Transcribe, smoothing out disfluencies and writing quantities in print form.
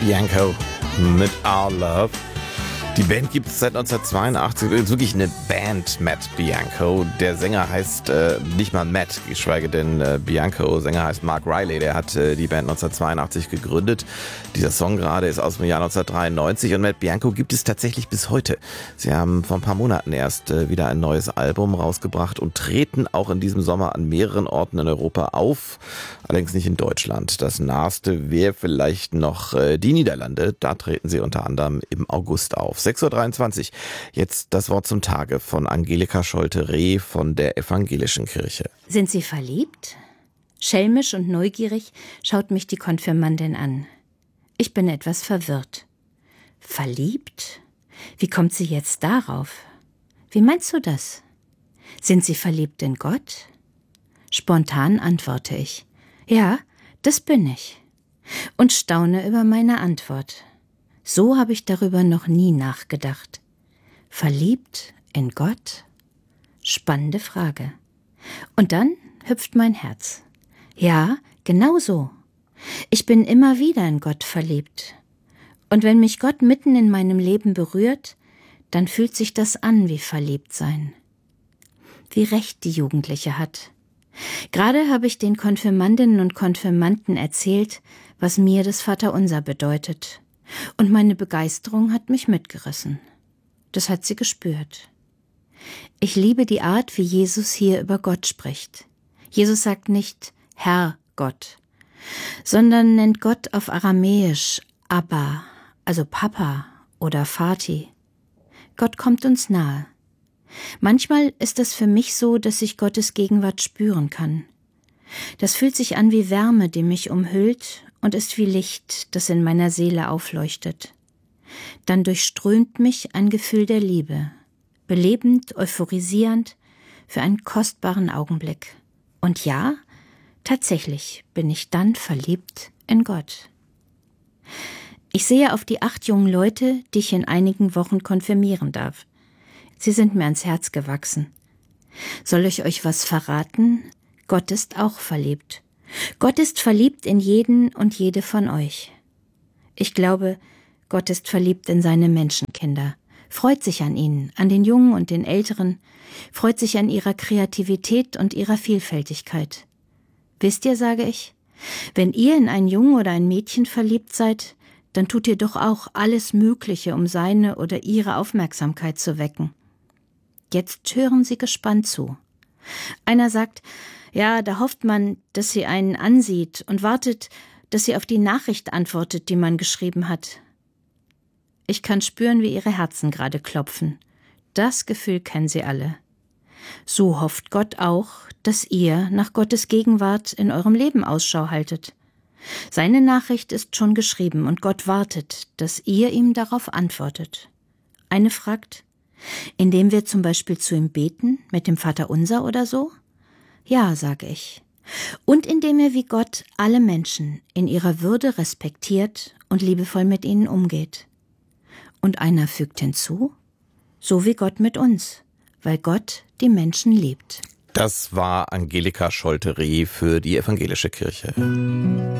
Bianco mit Our Love. Die Band gibt es seit 1982. Ist wirklich eine Band, Matt Bianco. Der Sänger heißt nicht mal Matt, geschweige denn Bianco. Sänger heißt Mark Riley. Der hat die Band 1982 gegründet. Dieser Song gerade ist aus dem Jahr 1993 und Matt Bianco gibt es tatsächlich bis heute. Sie haben vor ein paar Monaten erst wieder ein neues Album rausgebracht und treten auch in diesem Sommer an mehreren Orten in Europa auf. Allerdings nicht in Deutschland. Das Naheste wäre vielleicht noch die Niederlande. Da treten sie unter anderem im August auf. 6.23 Uhr. Jetzt das Wort zum Tage von Angelika Scholte-Reh von der Evangelischen Kirche. Sind Sie verliebt? Schelmisch und neugierig schaut mich die Konfirmandin an. Ich bin etwas verwirrt. Verliebt? Wie kommt sie jetzt darauf? Wie meinst du das? Sind Sie verliebt in Gott? Spontan antworte ich. Ja, das bin ich. Und staune über meine Antwort. So habe ich darüber noch nie nachgedacht. Verliebt in Gott? Spannende Frage. Und dann hüpft mein Herz. Ja, genau so. Ich bin immer wieder in Gott verliebt. Und wenn mich Gott mitten in meinem Leben berührt, dann fühlt sich das an wie Verliebtsein. Wie recht die Jugendliche hat. Gerade habe ich den Konfirmandinnen und Konfirmanden erzählt, was mir das Vaterunser bedeutet. Und meine Begeisterung hat mich mitgerissen. Das hat sie gespürt. Ich liebe die Art, wie Jesus hier über Gott spricht. Jesus sagt nicht Herr Gott, sondern nennt Gott auf Aramäisch Abba, also Papa oder Vati. Gott kommt uns nahe. Manchmal ist es für mich so, dass ich Gottes Gegenwart spüren kann. Das fühlt sich an wie Wärme, die mich umhüllt, und ist wie Licht, das in meiner Seele aufleuchtet. Dann durchströmt mich ein Gefühl der Liebe, belebend, euphorisierend, für einen kostbaren Augenblick. Und ja, tatsächlich bin ich dann verliebt in Gott. Ich sehe auf die 8 jungen Leute, die ich in einigen Wochen konfirmieren darf. Sie sind mir ans Herz gewachsen. Soll ich euch was verraten? Gott ist auch verliebt. Gott ist verliebt in jeden und jede von euch. Ich glaube, Gott ist verliebt in seine Menschenkinder, freut sich an ihnen, an den Jungen und den Älteren, freut sich an ihrer Kreativität und ihrer Vielfältigkeit. Wisst ihr, sage ich, wenn ihr in einen Jungen oder ein Mädchen verliebt seid, dann tut ihr doch auch alles Mögliche, um seine oder ihre Aufmerksamkeit zu wecken. Jetzt hören Sie gespannt zu. Einer sagt, ja, da hofft man, dass sie einen ansieht und wartet, dass sie auf die Nachricht antwortet, die man geschrieben hat. Ich kann spüren, wie ihre Herzen gerade klopfen. Das Gefühl kennen sie alle. So hofft Gott auch, dass ihr nach Gottes Gegenwart in eurem Leben Ausschau haltet. Seine Nachricht ist schon geschrieben und Gott wartet, dass ihr ihm darauf antwortet. Eine fragt, indem wir zum Beispiel zu ihm beten, mit dem Vaterunser oder so? Ja, sage ich. Und indem er wie Gott alle Menschen in ihrer Würde respektiert und liebevoll mit ihnen umgeht. Und einer fügt hinzu, so wie Gott mit uns, weil Gott die Menschen liebt. Das war Angelika Scholte-Reh für die Evangelische Kirche.